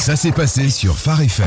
Ça s'est passé sur Phare FM.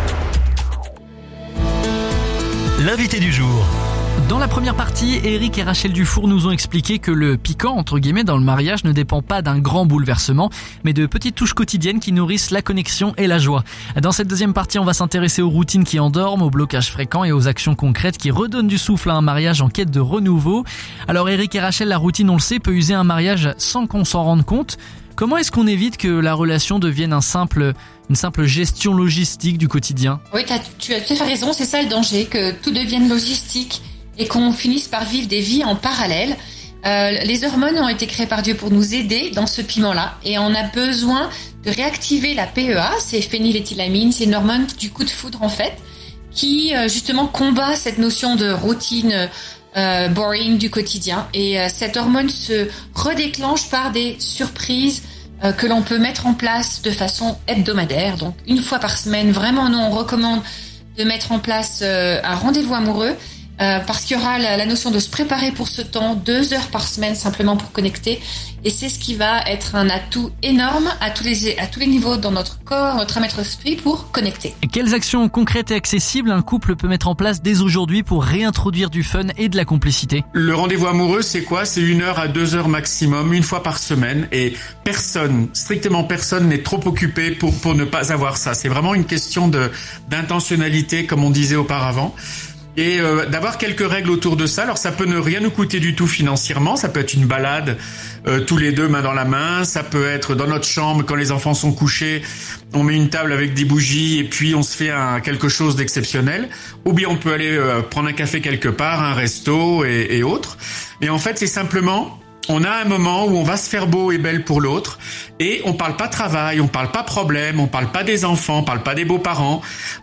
L'invité du jour. Dans la première partie, Eric et Rachel Dufour nous ont expliqué que le piquant, entre guillemets, dans le mariage ne dépend pas d'un grand bouleversement, mais de petites touches quotidiennes qui nourrissent la connexion et la joie. Dans cette deuxième partie, on va s'intéresser aux routines qui endorment, aux blocages fréquents et aux actions concrètes qui redonnent du souffle à un mariage en quête de renouveau. Alors Eric et Rachel, la routine, on le sait, peut user un mariage sans qu'on s'en rende compte. Comment est-ce qu'on évite que la relation devienne une simple gestion logistique du quotidien ? Oui, tu as tout à fait raison, c'est ça le danger, que tout devienne logistique et qu'on finisse par vivre des vies en parallèle. Les hormones ont été créées par Dieu pour nous aider dans ce piment-là et on a besoin de réactiver la PEA, c'est phényléthylamine, c'est une hormone du coup de foudre en fait, qui justement combat cette notion de routine boring du quotidien. Et cette hormone se redéclenche par des surprises que l'on peut mettre en place de façon hebdomadaire, donc une fois par semaine. Vraiment, nous on recommande de mettre en place un rendez-vous amoureux. Parce qu'il y aura la notion de se préparer pour ce temps, 2 heures par semaine simplement pour connecter, et c'est ce qui va être un atout énorme à tous les niveaux dans notre corps, notre âme et notre esprit pour connecter. Quelles actions concrètes et accessibles un couple peut mettre en place dès aujourd'hui pour réintroduire du fun et de la complicité ? Le rendez-vous amoureux, c'est quoi ? C'est 1 heure à 2 heures maximum, une fois par semaine, et strictement personne n'est trop occupé pour ne pas avoir ça. C'est vraiment une question d'intentionnalité, comme on disait auparavant. Et d'avoir quelques règles autour de ça. Alors ça peut ne rien nous coûter du tout financièrement, ça peut être une balade tous les deux main dans la main, ça peut être dans notre chambre quand les enfants sont couchés, on met une table avec des bougies et puis on se fait quelque chose d'exceptionnel, ou bien on peut aller prendre un café quelque part, un resto et autres. Et en fait c'est simplement, on a un moment où on va se faire beau et belle pour l'autre et on parle pas travail, on parle pas problème, on parle pas des enfants, on parle pas des beaux-parents,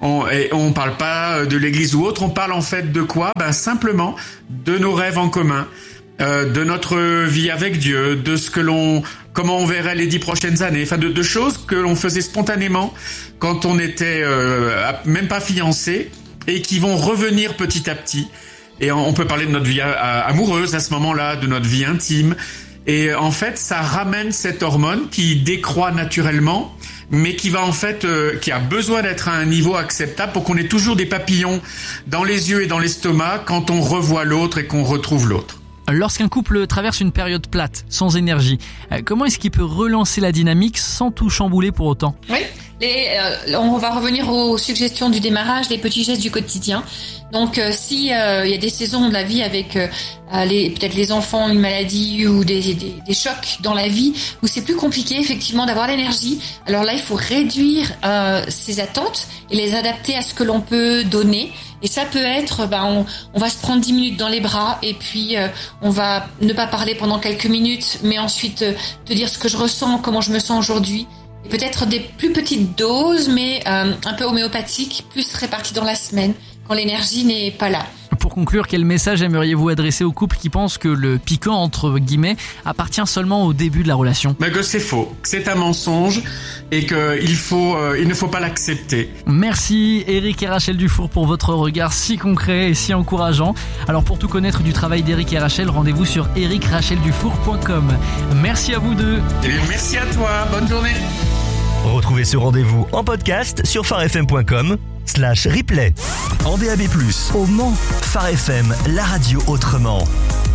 on parle pas de l'église ou autre, on parle en fait de quoi ? Simplement de nos rêves en commun, de notre vie avec Dieu, de comment on verrait les 10 prochaines années, enfin de choses que l'on faisait spontanément quand on était même pas fiancés et qui vont revenir petit à petit. Et on peut parler de notre vie amoureuse à ce moment-là, de notre vie intime. Et en fait, ça ramène cette hormone qui décroît naturellement, mais qui va en fait, qui a besoin d'être à un niveau acceptable pour qu'on ait toujours des papillons dans les yeux et dans l'estomac quand on revoit l'autre et qu'on retrouve l'autre. Lorsqu'un couple traverse une période plate, sans énergie, comment est-ce qu'il peut relancer la dynamique sans tout chambouler pour autant ? Oui. On va revenir aux suggestions du démarrage, les petits gestes du quotidien. Donc, si il y a des saisons de la vie avec peut-être les enfants, une maladie ou des chocs dans la vie où c'est plus compliqué effectivement d'avoir l'énergie, alors là il faut réduire ses attentes et les adapter à ce que l'on peut donner. Et ça peut être, on va se prendre 10 minutes dans les bras et puis on va ne pas parler pendant quelques minutes, mais ensuite te dire ce que je ressens, comment je me sens aujourd'hui. Et peut-être des plus petites doses, mais un peu homéopathiques, plus réparties dans la semaine, quand l'énergie n'est pas là. Pour conclure, quel message aimeriez-vous adresser aux couples qui pensent que le piquant, entre guillemets, appartient seulement au début de la relation ? Mais que c'est faux, que c'est un mensonge et qu'il ne faut pas l'accepter. Merci Eric et Rachel Dufour pour votre regard si concret et si encourageant. Alors pour tout connaître du travail d'Eric et Rachel, rendez-vous sur ericracheldufour.com. Merci à vous deux. Et bien, merci à toi, bonne journée. Retrouvez ce rendez-vous en podcast sur pharefm.com/replay. En DAB+, au Mans, Phare FM, la radio autrement.